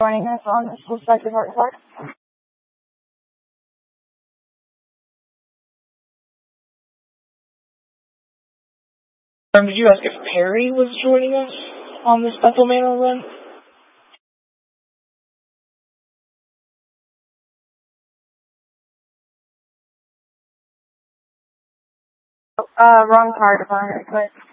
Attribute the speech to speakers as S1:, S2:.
S1: Joining us on this respective heart to heart. Did you ask if Perry was joining us on this Bethel Manor run? Wrong card, if I heard, but